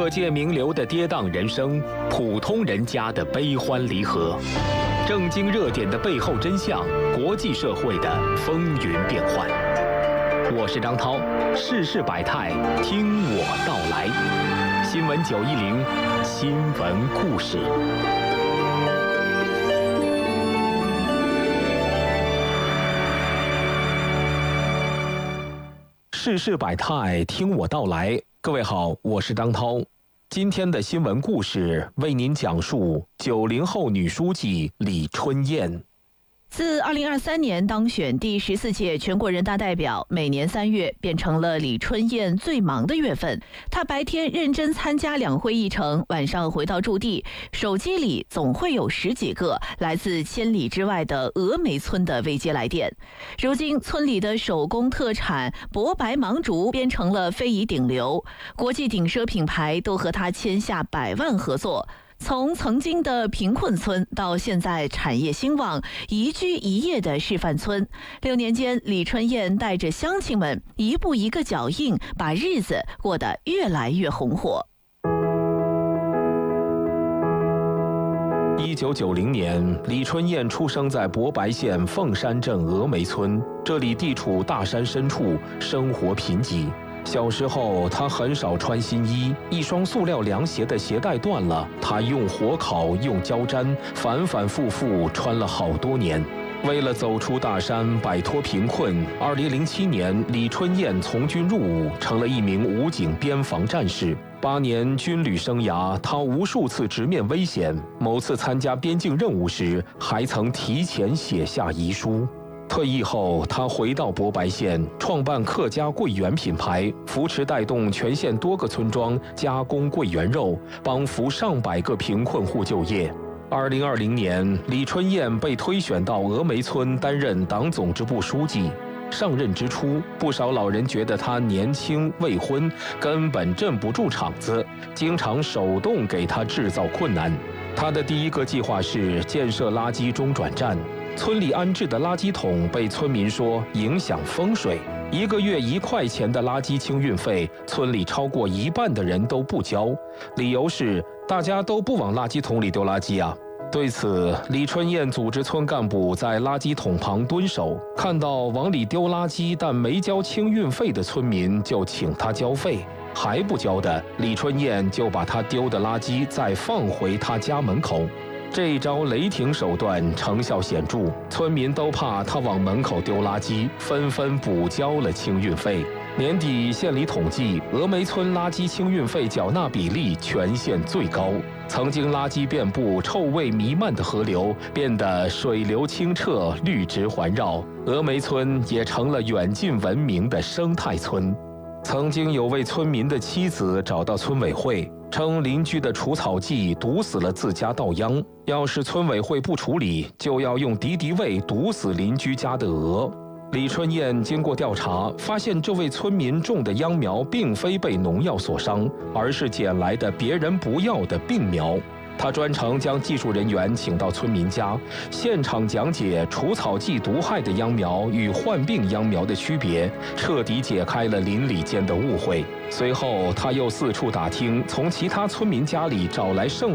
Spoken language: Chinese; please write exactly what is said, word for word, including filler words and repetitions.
各界名流的跌宕人生，普通人家的悲欢离合，正经热点的背后真相，国际社会的风云变幻。我是张涛，世事百态，听我道来。新闻九一零，新闻故事。世事百态，听我道来。各位好，我是张涛。今天的新闻故事为您讲述九零后女书记李春燕。 自二零二三年当选第十四届全国人大代表，每年三月变成了李春燕最忙的月份。她白天认真参加两会议程，晚上回到驻地，手机里总会有十几个来自千里之外的峨眉村的未接来电。如今，村里的手工特产博白芒竹变成了非遗顶流，国际顶奢品牌都和她签下百万合作。从曾经的贫困村到现在产业兴旺、宜居宜业的示范村，六年间，李春燕带着乡亲们一步一个脚印，把日子过得越来越红火。 一九九零年，李春燕出生在博白县凤山镇峨眉村，这里地处大山深处，生活贫瘠。小时候，他很少穿新衣，一双塑料凉鞋的鞋带断了，他用火烤，用胶粘，反反复复穿了好多年。为了走出大山，摆脱贫困，二零零七年，李春燕从军入伍，成了一名武警边防战士。八年军旅生涯，他无数次直面危险，某次参加边境任务时，还曾提前写下遗书。退役后，他回到博白县，创办客家桂圆品牌，扶持带动全县多个村庄加工桂圆肉，帮扶上百个贫困户就业。二零二零年，李春燕被推选到峨眉村担任党总支部书记。上任之初，不少老人觉得他年轻未婚，根本镇不住场子，经常手动给他制造困难。他的第一个计划是建设垃圾中转站。村里安置的垃圾桶被村民说影响风水，一个月一块钱的垃圾清运费，村里超过一半的人都不交，理由是大家都不往垃圾桶里丢垃圾啊。对此，李春燕组织村干部在垃圾桶旁蹲守，看到往里丢垃圾但没交清运费的村民，就请他交费，还不交的，李春燕就把他丢的垃圾再放回他家门口。这一招雷霆手段成效显著，村民都怕他往门口丢垃圾，纷纷补交了清运费。年底县里统计，峨眉村垃圾清运费缴纳比例全县最高。曾经垃圾遍布、臭味弥漫的河流变得水流清澈、绿植环绕，峨眉村也成了远近闻名的生态村。曾经有位村民的妻子找到村委会，称邻居的除草剂毒死了自家稻秧，要是村委会不处理，就要用敌敌畏毒死邻居家的鹅。李春燕经过调查，发现这位村民种的秧苗并非被农药所伤，而是捡来的别人不要的病苗。他专程将技术人员请到村民家，现场讲解除草剂毒害的秧苗与患病秧苗的区别，彻底解开了邻里间的误会。随后，他又四处打听，从其他村民家里找来剩